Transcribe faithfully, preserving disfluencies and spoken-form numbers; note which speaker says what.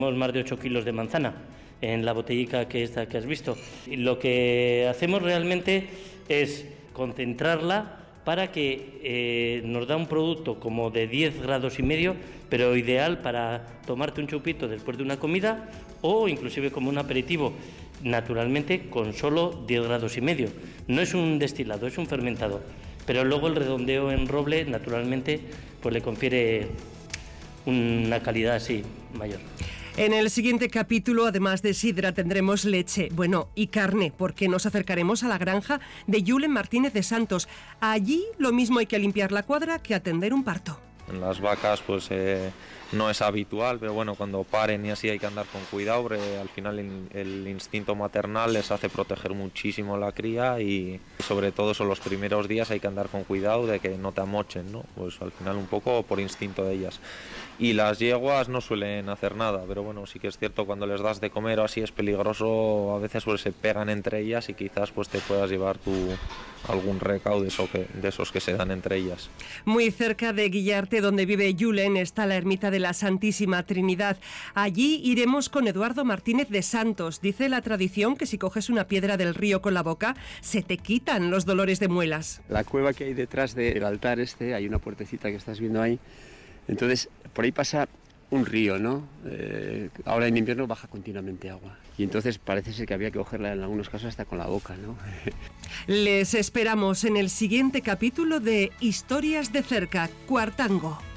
Speaker 1: Tenemos más de ocho kilos de manzana en la botellica que esta que has visto. Y lo que hacemos realmente es concentrarla para que eh, nos da un producto como de diez grados y medio, pero ideal para tomarte un chupito después de una comida o inclusive como un aperitivo, naturalmente con solo diez grados y medio. No es un destilado, es un fermentado, pero luego el redondeo en roble naturalmente pues le confiere una calidad así mayor.
Speaker 2: En el siguiente capítulo, además de sidra, tendremos leche, bueno, y carne, porque nos acercaremos a la granja de Julen Martínez de Santos. Allí lo mismo hay que limpiar la cuadra que atender un parto.
Speaker 3: En las vacas pues eh, no es habitual, pero bueno, cuando paren y así hay que andar con cuidado, porque al final el, el instinto maternal les hace proteger muchísimo la cría y sobre todo son los primeros días hay que andar con cuidado de que no te amochen, ¿no? Pues al final un poco por instinto de ellas. Y las yeguas no suelen hacer nada, pero bueno, sí que es cierto, cuando les das de comer o así es peligroso, a veces pues se pegan entre ellas y quizás pues te puedas llevar tu algún recaudo de, eso que, de esos que se dan entre ellas.
Speaker 2: Muy cerca de Guillarte, donde vive Julen, está la ermita de la Santísima Trinidad. Allí iremos con Eduardo Martínez de Santos. Dice la tradición que si coges una piedra del río con la boca, se te quitan los dolores de muelas.
Speaker 4: La cueva que hay detrás del altar este, hay una puertecita que estás viendo ahí. Entonces, por ahí pasa un río, ¿no? Eh, ahora en invierno baja continuamente agua. Y entonces parece ser que había que cogerla en algunos casos hasta con la boca, ¿no?
Speaker 2: Les esperamos en el siguiente capítulo de Historias de Cerca, Cuartango.